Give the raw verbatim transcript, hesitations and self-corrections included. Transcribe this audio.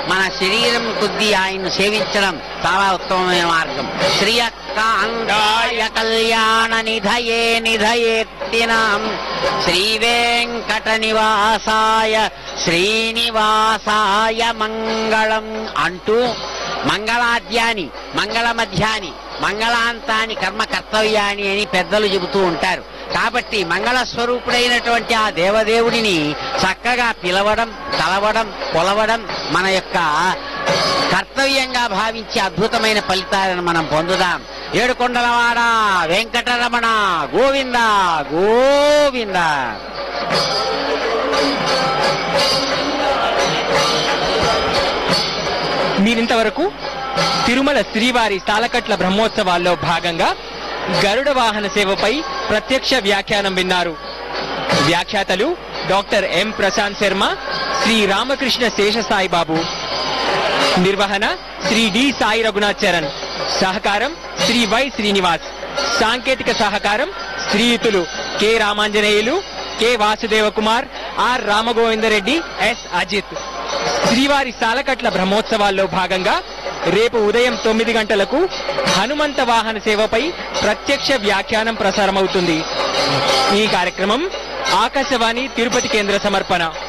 మన శరీరం కొద్దీ ఆయన్ను సేవించడం చాలా ఉత్తమమైన మార్గం. శ్రియకాంతాయ కళ్యాణ నిధయే నిధయేత్తినాం శ్రీ వెంకట నివాసాయ శ్రీనివాసాయ మంగళం అంటూ మంగళాద్యాని మంగళ మధ్యాని మంగళాంతాని కర్మ కర్తవ్యాని అని పెద్దలు చెబుతూ ఉంటారు. కాబట్టి మంగళ స్వరూపుడైనటువంటి ఆ దేవదేవుడిని చక్కగా పిలవడం, తలవడం, కొలవడం మన యొక్క కర్తవ్యంగా భావించి అద్భుతమైన ఫలితాలను మనం పొందుదాం. ఏడుకొండలవాడ వెంకటరమణ గోవింద గోవింద. మీరింతవరకు తిరుమల శ్రీవారి సాలకట్ల బ్రహ్మోత్సవాల్లో భాగంగా గరుడ వాహన సేవపై ప్రత్యక్ష వ్యాఖ్యానం విన్నారు. వ్యాఖ్యాతలు డాక్టర్ ఎం ప్రశాంత్ శర్మ, శ్రీ రామకృష్ణ శేషసాయిబాబు. నిర్వహణ శ్రీ డి సాయి రఘునాథ్ చరణ్. సహకారం శ్రీ వై శ్రీనివాస్. సాంకేతిక సహకారం శ్రీయుతులు K Ramanjaneyulu, K Vasudeva Kumar, are Rama Govinda Reddy, yes Ajit. శ్రీవారి సాలకట్ల బ్రహ్మోత్సవాల్లో భాగంగా రేపు ఉదయం తొమ్మిది గంటలకు హనుమంత వాహన సేవపై ప్రత్యక్ష వ్యాఖ్యానం ప్రసారమవుతుంది. ఈ కార్యక్రమం ఆకాశవాణి తిరుపతి కేంద్ర సమర్పణ.